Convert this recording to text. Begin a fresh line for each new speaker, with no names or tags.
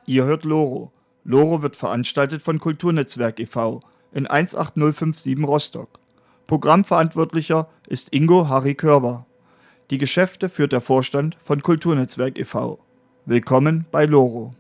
Ihr hört Loro. Loro wird veranstaltet von Kulturnetzwerk e.V. in 18057 Rostock. Programmverantwortlicher ist Ingo Harry Körber. Die Geschäfte führt der Vorstand von Kulturnetzwerk e.V. Willkommen bei Loro.